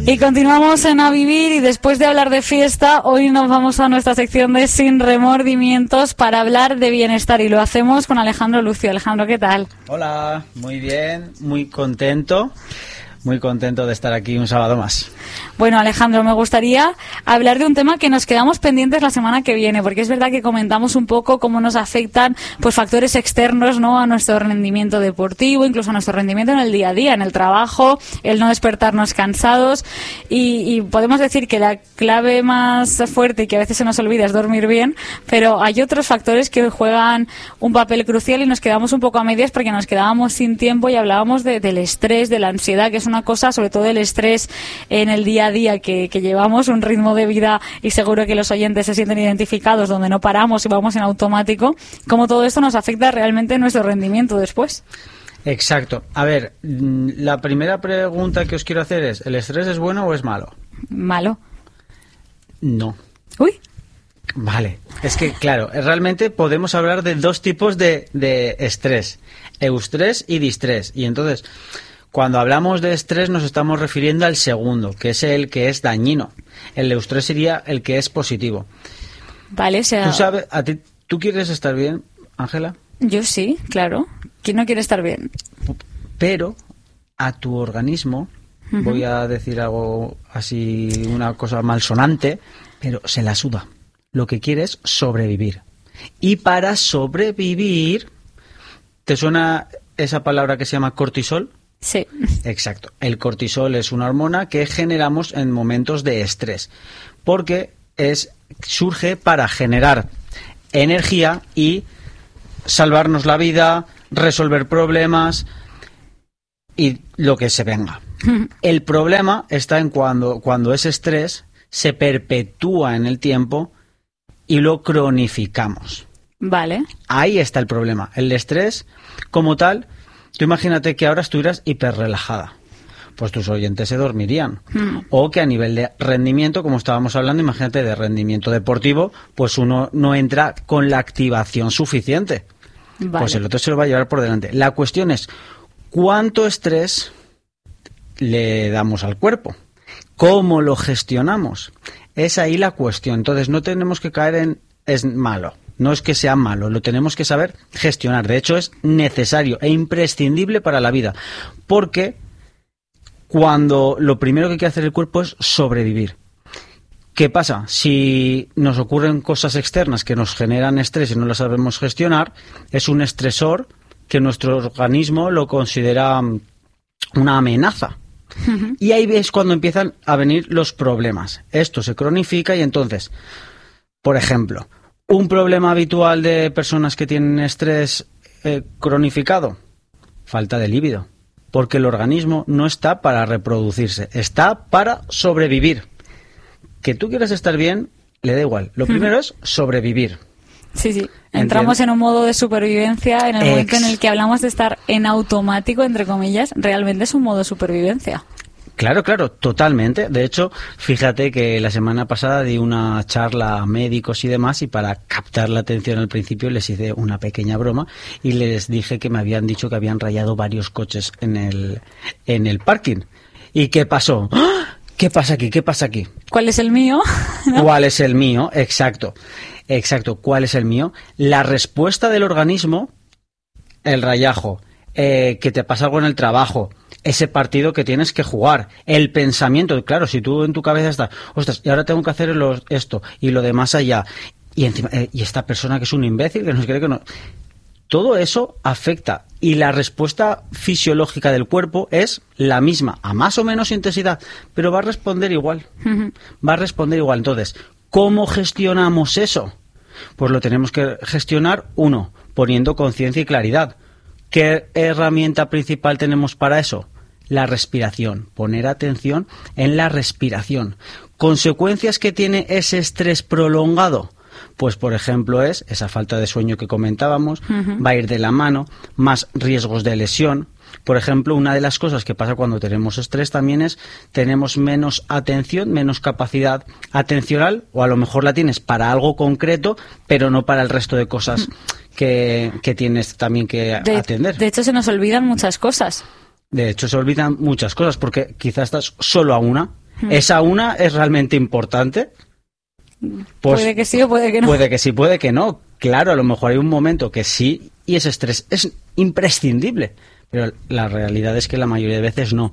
Y continuamos en A Vivir, y después de hablar de fiesta, hoy nos vamos a nuestra sección de Sin Remordimientos para hablar de bienestar, y lo hacemos con Alejandro Lucio. Alejandro, ¿qué tal? Hola, muy bien, muy contento de estar aquí un sábado más. Bueno, Alejandro, me gustaría hablar de un tema que nos quedamos pendientes la semana que viene, porque es verdad que comentamos un poco cómo nos afectan pues factores externos, ¿no?, a nuestro rendimiento deportivo, incluso a nuestro rendimiento en el día a día, en el trabajo, el no despertarnos cansados, y podemos decir que la clave más fuerte y que a veces se nos olvida es dormir bien, pero hay otros factores que juegan un papel crucial y nos quedamos un poco a medias porque nos quedábamos sin tiempo y hablábamos del estrés, de la ansiedad, que es una cosa, sobre todo el estrés en el día a día que llevamos, un ritmo de vida, y seguro que los oyentes se sienten identificados, donde no paramos y vamos en automático, cómo todo esto nos afecta realmente en nuestro rendimiento después. Exacto. A ver, la primera pregunta que os quiero hacer es, ¿el estrés es bueno o es malo? Malo. No. Uy. Vale, es que claro, realmente podemos hablar de dos tipos de estrés, eustrés y distrés, y entonces cuando hablamos de estrés nos estamos refiriendo al segundo, que es el que es dañino. El eustrés sería el que es positivo. Vale, o sea... ¿Tú quieres estar bien, Ángela? Yo sí, claro. ¿Quién no quiere estar bien? Pero a tu organismo, voy a decir algo así, una cosa malsonante, pero se la suda. Lo que quiere es sobrevivir. Y para sobrevivir, ¿te suena esa palabra que se llama cortisol? Sí. Exacto. El cortisol es una hormona que generamos en momentos de estrés, porque surge para generar energía y salvarnos la vida, resolver problemas y lo que se venga. El problema está en cuando ese estrés se perpetúa en el tiempo y lo cronificamos. Vale. Ahí está el problema. El estrés, como tal, tú imagínate que ahora estuvieras hiperrelajada. Pues tus oyentes se dormirían. O que a nivel de rendimiento, como estábamos hablando, imagínate de rendimiento deportivo, pues uno no entra con la activación suficiente. Vale. Pues el otro se lo va a llevar por delante. La cuestión es, ¿cuánto estrés le damos al cuerpo? ¿Cómo lo gestionamos? Es ahí la cuestión. Entonces no tenemos que caer en es malo. No es que sea malo, lo tenemos que saber gestionar. De hecho, es necesario e imprescindible para la vida. Porque cuando lo primero que hay que hacer el cuerpo es sobrevivir. ¿Qué pasa? Si nos ocurren cosas externas que nos generan estrés y no las sabemos gestionar, es un estresor que nuestro organismo lo considera una amenaza. Y ahí es cuando empiezan a venir los problemas. Esto se cronifica y entonces, por ejemplo, un problema habitual de personas que tienen estrés cronificado, falta de líbido, porque el organismo no está para reproducirse, está para sobrevivir. Que tú quieras estar bien, le da igual. Lo primero es sobrevivir. Sí, sí. Entramos en un modo de supervivencia en el momento en el que hablamos de estar en automático, entre comillas, realmente es un modo de supervivencia. Claro, claro, totalmente. De hecho, fíjate que la semana pasada di una charla a médicos y demás, y para captar la atención al principio les hice una pequeña broma y les dije que me habían dicho que habían rayado varios coches en el parking. ¿Y qué pasó? ¡Ah! ¿Qué pasa aquí? ¿Qué pasa aquí? ¿Cuál es el mío? ¿No? ¿Cuál es el mío? Exacto. Exacto. ¿Cuál es el mío? La respuesta del organismo, el rayajo, que te pasa algo en el trabajo, ese partido que tienes que jugar, el pensamiento. Claro, si tú en tu cabeza estás, ostras, y ahora tengo que hacer esto y lo demás allá, y encima, y esta persona que es un imbécil, que nos cree que no. Todo eso afecta, y la respuesta fisiológica del cuerpo es la misma, a más o menos intensidad, pero va a responder igual. Va a responder igual. Entonces, ¿cómo gestionamos eso? Pues lo tenemos que gestionar, uno, poniendo conciencia y claridad. ¿Qué herramienta principal tenemos para eso? La respiración. Poner atención en la respiración. ¿Consecuencias que tiene ese estrés prolongado? Pues, por ejemplo, es esa falta de sueño que comentábamos, va a ir de la mano, más riesgos de lesión. Por ejemplo, una de las cosas que pasa cuando tenemos estrés también es tenemos menos atención, menos capacidad atencional, o a lo mejor la tienes para algo concreto, pero no para el resto de cosas que tienes también que atender. De hecho, se nos olvidan muchas cosas. De hecho, se olvidan muchas cosas porque quizás estás solo a una ¿Esa una es realmente importante? Pues puede que sí o puede que no. Puede que sí, puede que no. Claro, a lo mejor hay un momento que sí y ese estrés es imprescindible, pero la realidad es que la mayoría de veces no.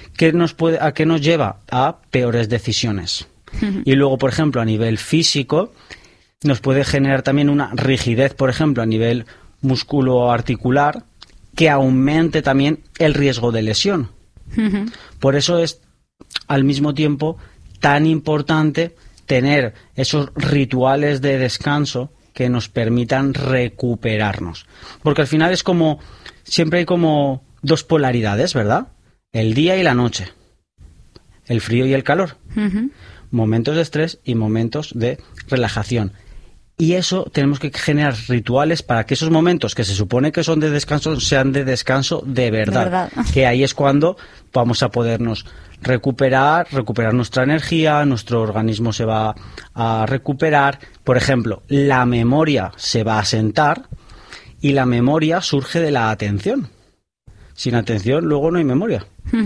¿A qué nos lleva? A peores decisiones. Y luego, por ejemplo, a nivel físico, nos puede generar también una rigidez, por ejemplo, a nivel musculoarticular, que aumente también el riesgo de lesión. Por eso es, al mismo tiempo, tan importante tener esos rituales de descanso que nos permitan recuperarnos. Porque al final es como, siempre hay como dos polaridades, ¿verdad? El día y la noche. El frío y el calor. Momentos de estrés y momentos de relajación. Y eso tenemos que generar rituales para que esos momentos que se supone que son de descanso sean de descanso de verdad. Que ahí es cuando vamos a podernos recuperar nuestra energía, nuestro organismo se va a recuperar. Por ejemplo, la memoria se va a asentar y la memoria surge de la atención. Sin atención, luego no hay memoria.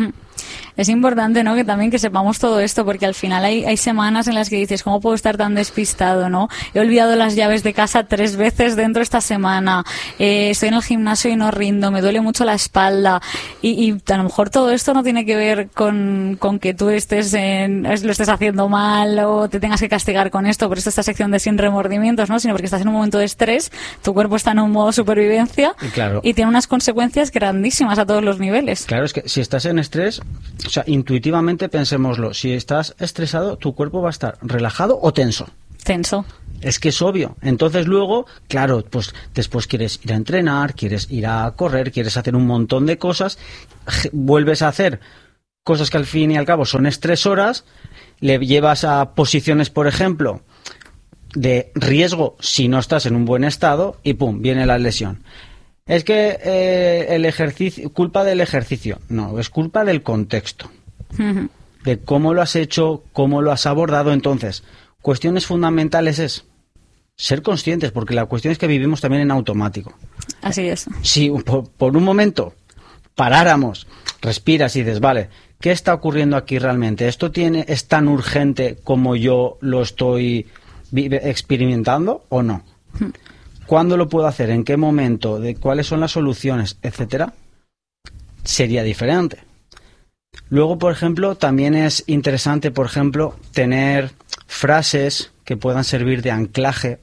Es importante, ¿no?, que también que sepamos todo esto, porque al final hay semanas en las que dices, ¿cómo puedo estar tan despistado, no? He olvidado las llaves de casa 3 veces dentro de esta semana, estoy en el gimnasio y no rindo, me duele mucho la espalda, y a lo mejor todo esto no tiene que ver con que tú lo estés haciendo mal o te tengas que castigar con esto, por eso esta sección de sin remordimientos, ¿no?, sino porque estás en un momento de estrés, tu cuerpo está en un modo supervivencia y tiene unas consecuencias grandísimas a todos los niveles. Claro, es que si estás en estrés, o sea, intuitivamente pensémoslo, si estás estresado, tu cuerpo va a estar relajado o tenso. Tenso. Es que es obvio. Entonces luego, claro, pues después quieres ir a entrenar, quieres ir a correr, quieres hacer un montón de cosas, vuelves a hacer cosas que al fin y al cabo son estresoras, le llevas a posiciones, por ejemplo, de riesgo si no estás en un buen estado y pum, viene la lesión. Es que el ejercicio, culpa del ejercicio. No, es culpa del contexto. De cómo lo has hecho, cómo lo has abordado. Entonces, cuestiones fundamentales es ser conscientes, porque la cuestión es que vivimos también en automático. Así es. Si por un momento paráramos, respiras y dices, vale, ¿qué está ocurriendo aquí realmente? ¿Esto es tan urgente como yo lo estoy experimentando o no? ¿Cuándo lo puedo hacer? ¿En qué momento? ¿De cuáles son las soluciones? Etcétera. Sería diferente. Luego, por ejemplo, también es interesante, por ejemplo, tener frases que puedan servir de anclaje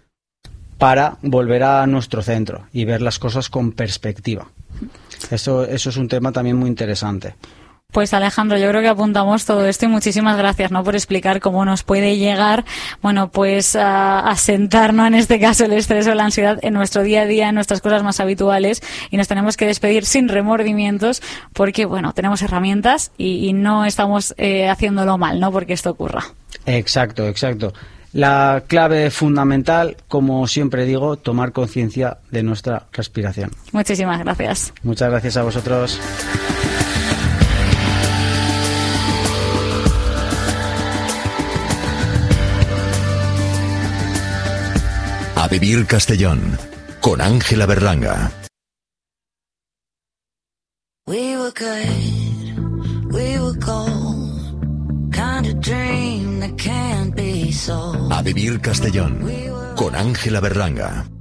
para volver a nuestro centro y ver las cosas con perspectiva. Eso es un tema también muy interesante. Pues Alejandro, yo creo que apuntamos todo esto y muchísimas gracias, ¿no?, por explicar cómo nos puede llegar, bueno, pues a sentar, ¿no?, en este caso el estrés o la ansiedad en nuestro día a día, en nuestras cosas más habituales, y nos tenemos que despedir sin remordimientos porque, bueno, tenemos herramientas y no estamos haciéndolo mal, ¿no?, porque esto ocurra. Exacto. La clave fundamental, como siempre digo, tomar conciencia de nuestra respiración. Muchísimas gracias. Muchas gracias a vosotros. A Vivir Castellón, con Ángela Berlanga. We were good, we were gold, kind of dream that can't be sold. A Vivir Castellón, con Ángela Berlanga.